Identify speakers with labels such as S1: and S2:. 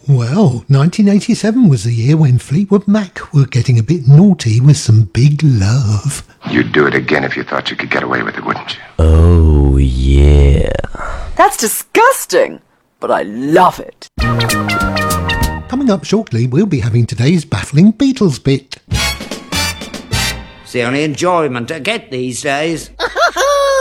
S1: Well, 1987 was the year when Fleetwood Mac were getting a bit naughty with some big love.
S2: You'd do it again if you thought you could get away with it, wouldn't you?
S3: Oh, yeah.
S4: That's disgusting, but I love it.
S1: Coming up shortly, we'll be having today's baffling Beatles bit.
S5: It's the only enjoyment I get these days.